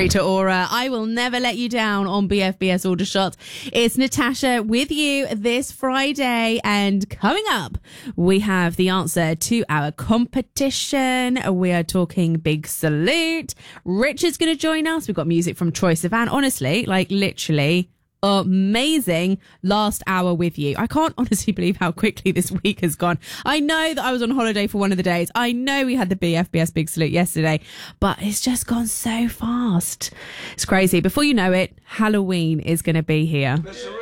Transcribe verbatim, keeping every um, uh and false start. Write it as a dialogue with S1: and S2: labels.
S1: Rita Ora, I will never let you down on B F B S Aldershot. It's Natasha with you this Friday, and coming up, we have the answer to our competition. We are talking Big Salute. Richard's going to join us. We've got music from Troye Sivan. Honestly, like literally amazing last hour with you. I can't honestly believe how quickly this week has gone. I know that I was on holiday for one of the days. I know we had the B F B S Big Salute yesterday, but it's just gone so fast. It's crazy. Before you know it, Halloween is going to be here.